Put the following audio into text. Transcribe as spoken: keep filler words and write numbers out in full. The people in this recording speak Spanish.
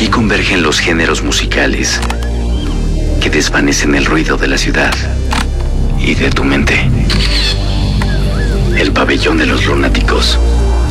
Aquí convergen los géneros musicales que desvanecen el ruido de la ciudad y de tu mente. El pabellón de los lunáticos.